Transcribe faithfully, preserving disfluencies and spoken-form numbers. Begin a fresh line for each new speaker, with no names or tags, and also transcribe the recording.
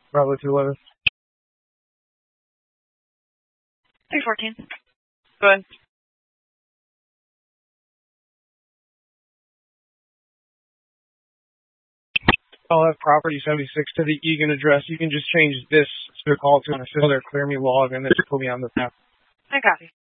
Bravo two eleven.
three fourteen.
Go ahead. I'll have property seventy-six to the Egan address. You can just change this to a call to an assist. Clear me log and then put me on the map.
I copy.